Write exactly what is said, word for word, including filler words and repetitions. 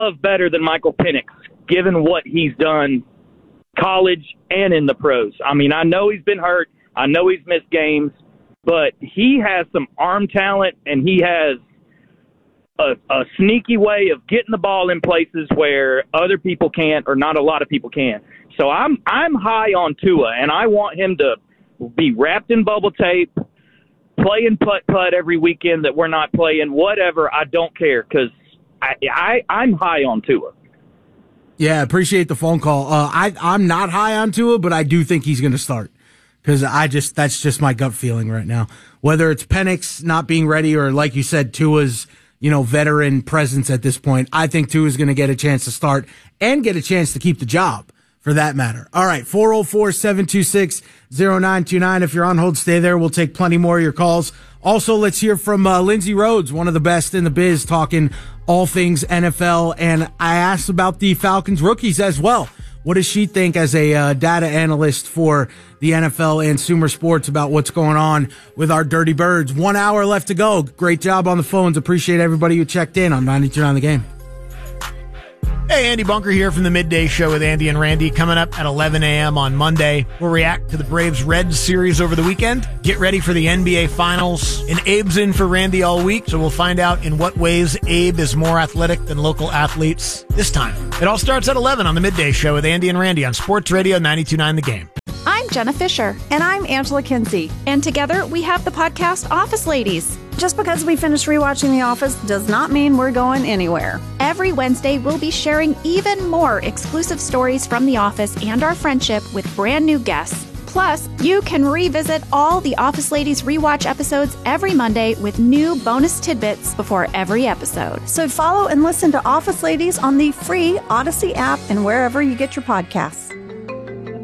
of better than Michael Penix, given what he's done college and in the pros. I mean, I know he's been hurt. I know he's missed games, but he has some arm talent, and he has a, a sneaky way of getting the ball in places where other people can't, or not a lot of people can. So I'm I'm high on Tua, and I want him to be wrapped in bubble tape, playing putt-putt every weekend that we're not playing, whatever. I don't care, because I, I, I'm high on Tua. Yeah, appreciate the phone call. Uh, I, I'm not high on Tua, but I do think he's going to start, because I just that's just my gut feeling right now. Whether it's Penix not being ready or, like you said, Tua's you know veteran presence at this point, I think Tua's going to get a chance to start and get a chance to keep the job, for that matter. All right, four oh four, seven two six, oh nine two nine. If you're on hold, stay there. We'll take plenty more of your calls. Also, let's hear from uh, Lindsey Rhodes, one of the best in the biz, talking all things N F L. And I asked about the Falcons rookies as well. What does she think as a uh, data analyst for the N F L and Sumer Sports about what's going on with our Dirty Birds? One hour left to go. Great job on the phones. Appreciate everybody who checked in on ninety-two on the Game. Hey, Andy Bunker here from the Midday Show with Andy and Randy. Coming up at eleven a.m. on Monday, we'll react to the Braves-Reds series over the weekend. Get ready for the N B A Finals. And Abe's in for Randy all week, so we'll find out in what ways Abe is more athletic than local athletes this time. It all starts at eleven on the Midday Show with Andy and Randy on Sports Radio ninety-two point nine The Game. I'm Jenna Fisher. And I'm Angela Kinsey. And together we have the podcast Office Ladies. Just because we finished rewatching The Office does not mean we're going anywhere. Every Wednesday, we'll be sharing even more exclusive stories from The Office and our friendship with brand new guests. Plus, you can revisit all the Office Ladies rewatch episodes every Monday with new bonus tidbits before every episode. So follow and listen to Office Ladies on the free Odyssey app and wherever you get your podcasts.